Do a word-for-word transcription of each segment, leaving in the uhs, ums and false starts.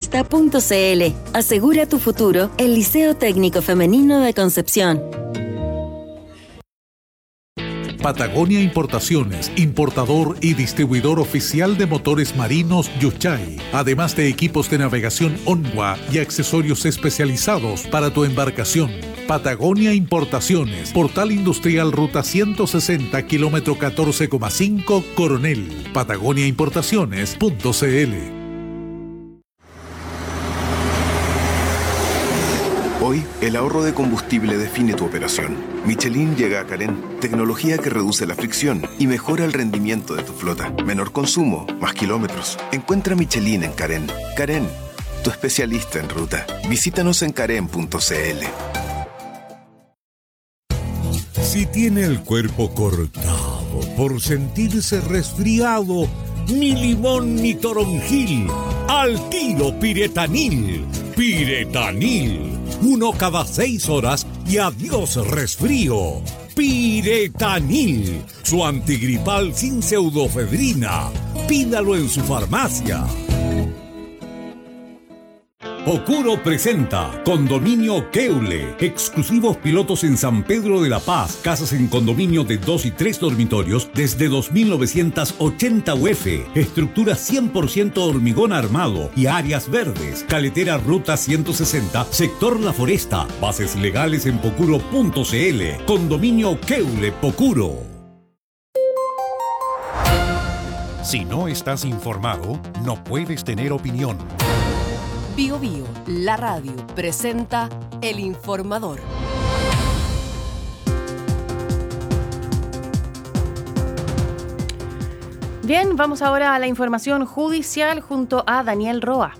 vista punto c l. Asegura tu futuro, el Liceo Técnico Femenino de Concepción. Patagonia Importaciones, importador y distribuidor oficial de motores marinos Yuchay, además de equipos de navegación Onwa y accesorios especializados para tu embarcación. Patagonia Importaciones, Portal Industrial Ruta ciento sesenta, kilómetro catorce coma cinco, Coronel. patagonia importaciones punto c l. Hoy, el ahorro de combustible define tu operación. Michelin llega a Carén, tecnología que reduce la fricción y mejora el rendimiento de tu flota. Menor consumo, más kilómetros. Encuentra Michelin en Carén. Carén, tu especialista en ruta. Visítanos en carén punto c l. Si tiene el cuerpo cortado por sentirse resfriado, ni limón ni toronjil, al tiro Piretanil. Piretanil. Uno cada seis horas y adiós resfrío. Piretanil, su antigripal sin pseudofedrina. Pídalo en su farmacia. Pocuro presenta Condominio Keule. Exclusivos pilotos en San Pedro de la Paz. Casas en condominio de dos y tres dormitorios desde dos mil novecientos ochenta U F. Estructura cien por ciento hormigón armado y áreas verdes. Caletera Ruta ciento sesenta, sector La Foresta. Bases legales en pocuro punto c l. Condominio Keule Pocuro. Si no estás informado, no puedes tener opinión. Bio Bio, la radio, presenta El Informador. Bien, vamos ahora a la información judicial junto a Daniel Roa.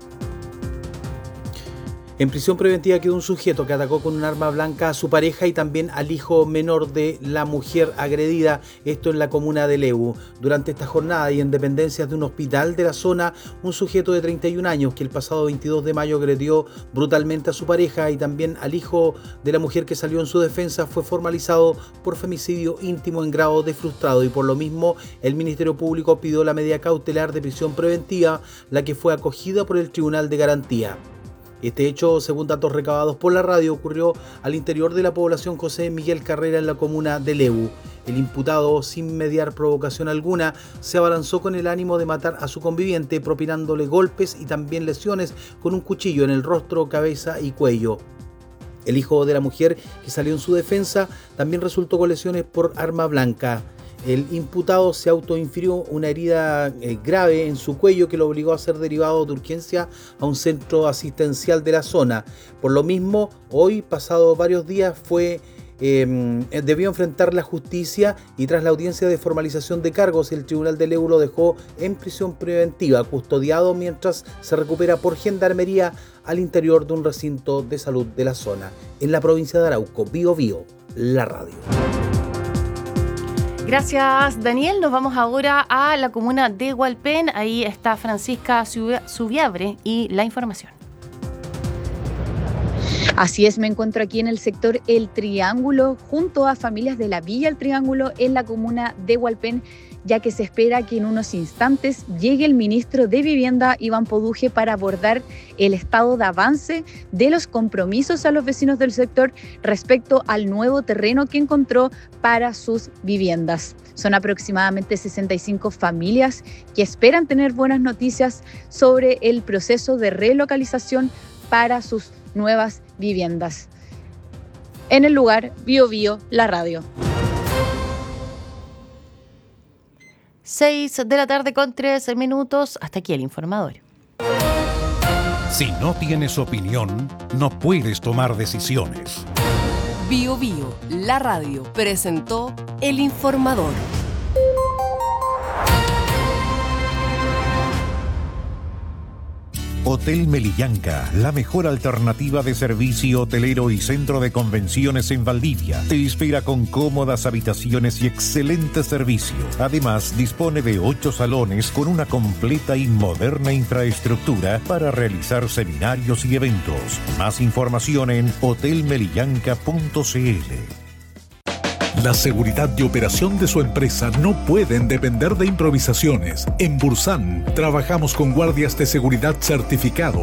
En prisión preventiva quedó un sujeto que atacó con un arma blanca a su pareja y también al hijo menor de la mujer agredida, esto en la comuna de Lebu. Durante esta jornada y en dependencias de un hospital de la zona, un sujeto de treinta y un años que el pasado veintidós de mayo agredió brutalmente a su pareja y también al hijo de la mujer que salió en su defensa fue formalizado por femicidio íntimo en grado de frustrado y por lo mismo el Ministerio Público pidió la medida cautelar de prisión preventiva, la que fue acogida por el Tribunal de Garantía. Este hecho, según datos recabados por la radio, ocurrió al interior de la población José Miguel Carrera en la comuna de Lebu. El imputado, sin mediar provocación alguna, se abalanzó con el ánimo de matar a su conviviente, propinándole golpes y también lesiones con un cuchillo en el rostro, cabeza y cuello. El hijo de la mujer que salió en su defensa también resultó con lesiones por arma blanca. El imputado se autoinfirió una herida eh, grave en su cuello que lo obligó a ser derivado de urgencia a un centro asistencial de la zona. Por lo mismo, hoy, pasado varios días, fue eh, debió enfrentar la justicia y tras la audiencia de formalización de cargos, el Tribunal de Lebu lo dejó en prisión preventiva, custodiado mientras se recupera por gendarmería al interior de un recinto de salud de la zona. En la provincia de Arauco, Bio Bio, la radio. Gracias, Daniel. Nos vamos ahora a la comuna de Hualpén. Ahí está Francisca Subiabre y la información. Así es, me encuentro aquí en el sector El Triángulo, junto a familias de la Villa El Triángulo en la comuna de Hualpén, ya que se espera que en unos instantes llegue el ministro de Vivienda, Iván Poduje, para abordar el estado de avance de los compromisos a los vecinos del sector respecto al nuevo terreno que encontró para sus viviendas. Son aproximadamente sesenta y cinco familias que esperan tener buenas noticias sobre el proceso de relocalización para sus nuevas viviendas. En el lugar, Bio Bio, la radio. seis de la tarde con tres minutos. Hasta aquí el informador. Si no tienes opinión, no puedes tomar decisiones. Bio Bio, la radio, presentó El Informador. Hotel Melillanca, la mejor alternativa de servicio hotelero y centro de convenciones en Valdivia. Te espera con cómodas habitaciones y excelente servicio. Además, dispone de ocho salones con una completa y moderna infraestructura para realizar seminarios y eventos. Más información en hotel melillanca punto c l. La seguridad y operación de su empresa no pueden depender de improvisaciones. En Bursan trabajamos con guardias de seguridad certificados